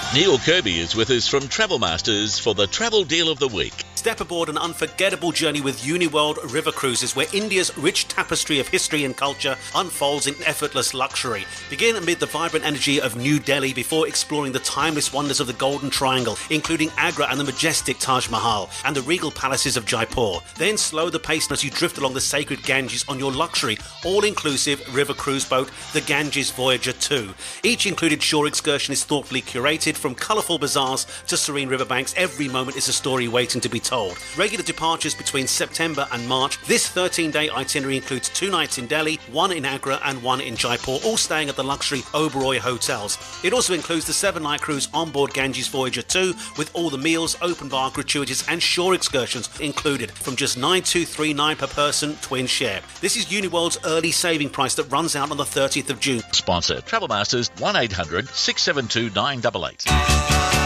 Neil Kirby is with us from Travel Masters for the Travel Deal of the Week. Step aboard an unforgettable journey with Uniworld River Cruises, where India's rich tapestry of history and culture unfolds in effortless luxury. Begin amid the vibrant energy of New Delhi before exploring the timeless wonders of the Golden Triangle, including Agra and the majestic Taj Mahal, and the regal palaces of Jaipur. Then slow the pace as you drift along the sacred Ganges on your luxury, all-inclusive river cruise boat, the Ganges Voyager 2. Each included shore excursion is thoughtfully curated. From colourful bazaars to serene riverbanks, every moment is a story waiting to be told. Regular departures between September and March. This 13-day itinerary includes 2 nights in Delhi, 1 in Agra and 1 in Jaipur, all staying at the luxury Oberoi hotels. It also includes the 7-night cruise on board Ganges Voyager 2 with all the meals, open bar gratuities and shore excursions included from just $9,239 per person twin share. This is Uniworld's early saving price that runs out on the 30th of June. Sponsor Travel Masters 1800 672 988.